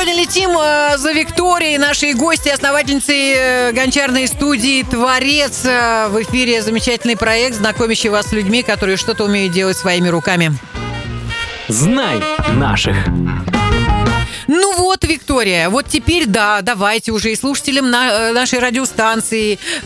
сегодня летим за Викторией, нашей гостьей, основательницей гончарной студии «Творец». В эфире замечательный проект, знакомящий вас с людьми, которые что-то умеют делать своими руками. Знай наших. Ну вот, Виктория, вот теперь, да, давайте уже и слушателям нашей радиостанции